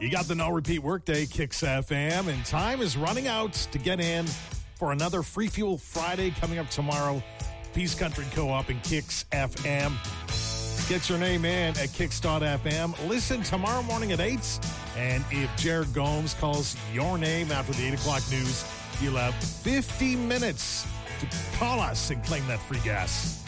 You got the No Repeat Workday, Kicks FM, and time is running out to get in for another Free Fuel Friday coming up tomorrow. Peace Country Co-op and Kicks FM. Get your name in at kicks.fm. Listen tomorrow morning at 8. And if Jared Gomes calls your name after the 8 o'clock news, you'll have 50 minutes to call us and claim that free gas.